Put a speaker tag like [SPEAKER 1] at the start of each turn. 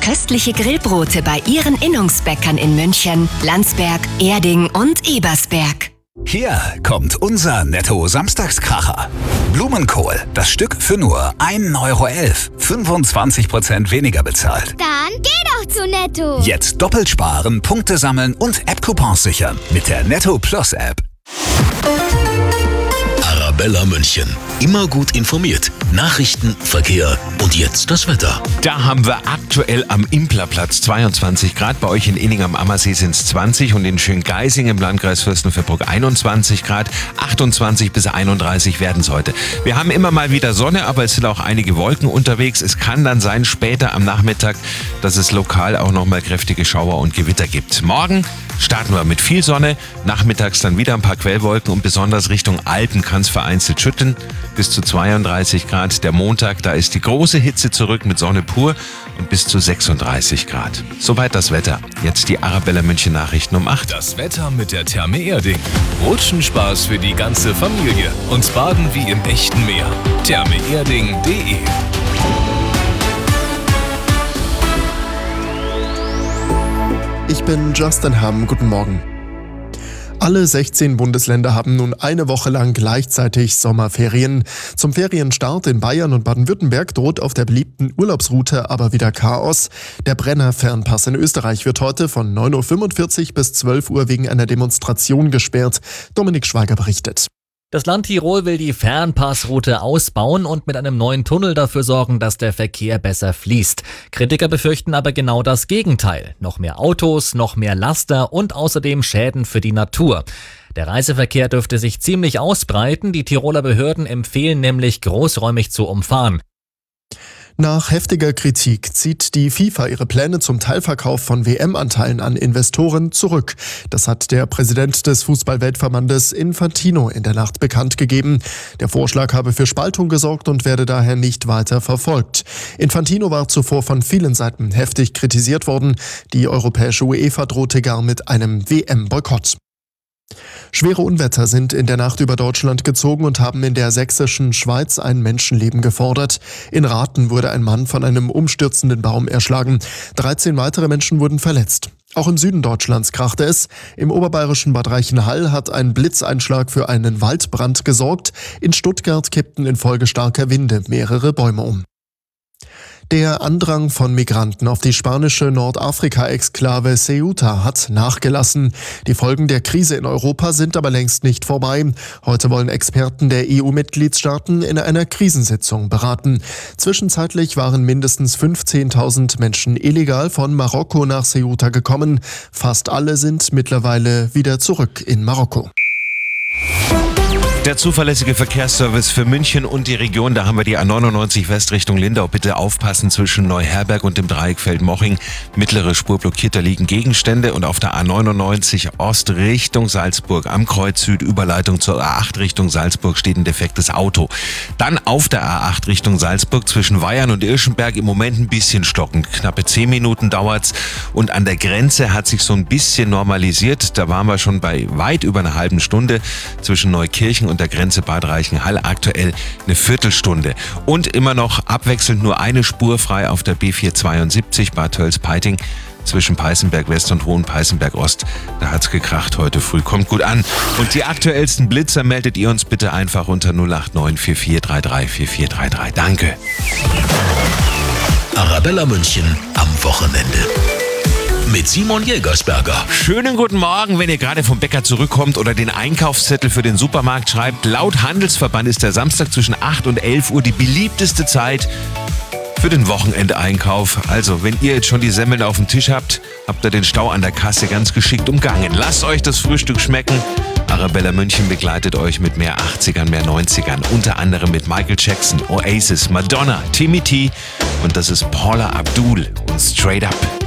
[SPEAKER 1] köstliche Grillbrote bei Ihren Innungsbäckern in München, Landsberg, Erding und Ebersberg.
[SPEAKER 2] Hier kommt unser Netto-Samstagskracher. Blumenkohl, das Stück für nur 1,11 €. 25% weniger bezahlt.
[SPEAKER 3] Dann geh doch zu Netto.
[SPEAKER 2] Jetzt doppelt sparen, Punkte sammeln und App-Coupons sichern mit der Netto Plus App.
[SPEAKER 4] Arabella München. Immer gut informiert. Nachrichten, Verkehr und jetzt das Wetter.
[SPEAKER 5] Da haben wir aktuell am Implerplatz 22 Grad. Bei euch in Inning am Ammersee sind es 20 und in Schöngeising im Landkreis Fürstenfeldbruck 21 Grad. 28 bis 31 werden es heute. Wir haben immer mal wieder Sonne, aber es sind auch einige Wolken unterwegs. Es kann dann sein, später am Nachmittag, dass es lokal auch nochmal kräftige Schauer und Gewitter gibt. Morgen starten wir mit viel Sonne, nachmittags dann wieder ein paar Quellwolken und besonders Richtung Alpen kann es vereinzelt schütten. Bis zu 32 Grad. Der Montag, da ist die große Hitze zurück mit Sonne pur und bis zu 36 Grad. Soweit das Wetter. Jetzt die Arabella München Nachrichten um 8.
[SPEAKER 6] Das Wetter mit der Therme Erding. Rutschenspaß für die ganze Familie und Baden wie im echten Meer. thermeerding.de.
[SPEAKER 7] Ich bin Justin Hamm, guten Morgen. Alle 16 Bundesländer haben nun eine Woche lang gleichzeitig Sommerferien. Zum Ferienstart in Bayern und Baden-Württemberg droht auf der beliebten Urlaubsroute aber wieder Chaos. Der Brenner-Fernpass in Österreich wird heute von 9:45 Uhr bis 12 Uhr wegen einer Demonstration gesperrt. Dominik Schweiger berichtet.
[SPEAKER 8] Das Land Tirol will die Fernpassroute ausbauen und mit einem neuen Tunnel dafür sorgen, dass der Verkehr besser fließt. Kritiker befürchten aber genau das Gegenteil. Noch mehr Autos, noch mehr Laster und außerdem Schäden für die Natur. Der Reiseverkehr dürfte sich ziemlich ausbreiten. Die Tiroler Behörden empfehlen nämlich, großräumig zu umfahren.
[SPEAKER 7] Nach heftiger Kritik zieht die FIFA ihre Pläne zum Teilverkauf von WM-Anteilen an Investoren zurück. Das hat der Präsident des Fußball-Weltverbandes Infantino in der Nacht bekannt gegeben. Der Vorschlag habe für Spaltung gesorgt und werde daher nicht weiter verfolgt. Infantino war zuvor von vielen Seiten heftig kritisiert worden. Die europäische UEFA drohte gar mit einem WM-Boykott. Schwere Unwetter sind in der Nacht über Deutschland gezogen und haben in der sächsischen Schweiz ein Menschenleben gefordert. In Rathen wurde ein Mann von einem umstürzenden Baum erschlagen. 13 weitere Menschen wurden verletzt. Auch im Süden Deutschlands krachte es. Im oberbayerischen Bad Reichenhall hat ein Blitzeinschlag für einen Waldbrand gesorgt. In Stuttgart kippten infolge starker Winde mehrere Bäume um. Der Andrang von Migranten auf die spanische Nordafrika-Exklave Ceuta hat nachgelassen. Die Folgen der Krise in Europa sind aber längst nicht vorbei. Heute wollen Experten der EU-Mitgliedstaaten in einer Krisensitzung beraten. Zwischenzeitlich waren mindestens 15.000 Menschen illegal von Marokko nach Ceuta gekommen. Fast alle sind mittlerweile wieder zurück in Marokko.
[SPEAKER 5] Der zuverlässige Verkehrsservice für München und die Region, da haben wir die A99 West Richtung Lindau. Bitte aufpassen zwischen Neuherberg und dem Dreieck Feldmoching. Mittlere Spur blockiert, da liegen Gegenstände. Und auf der A99 Ost Richtung Salzburg am Kreuz Süd Überleitung zur A8 Richtung Salzburg steht ein defektes Auto. Dann auf der A8 Richtung Salzburg zwischen Weyern und Irschenberg im Moment ein bisschen stockend. Knappe 10 Minuten dauert's. Und an der Grenze hat sich so ein bisschen normalisiert. Da waren wir schon bei weit über einer halben Stunde zwischen Neukirchen und der Grenze Bad Reichenhall, aktuell eine Viertelstunde. Und immer noch abwechselnd nur eine Spur frei auf der B472 Bad Tölz-Peiting zwischen Peißenberg West und Hohenpeißenberg Ost. Da hat's gekracht heute früh. Kommt gut an. Und die aktuellsten Blitzer meldet ihr uns bitte einfach unter 089 4433 4433. Danke.
[SPEAKER 4] Arabella München am Wochenende. Mit Simon Jägersberger.
[SPEAKER 5] Schönen guten Morgen, wenn ihr gerade vom Bäcker zurückkommt oder den Einkaufszettel für den Supermarkt schreibt. Laut Handelsverband ist der Samstag zwischen 8 und 11 Uhr die beliebteste Zeit für den Wochenendeinkauf. Also, wenn ihr jetzt schon die Semmeln auf dem Tisch habt, habt ihr den Stau an der Kasse ganz geschickt umgangen. Lasst euch das Frühstück schmecken. Arabella München begleitet euch mit mehr 80ern, mehr 90ern. Unter anderem mit Michael Jackson, Oasis, Madonna, Timmy T. Und das ist Paula Abdul und Straight Up.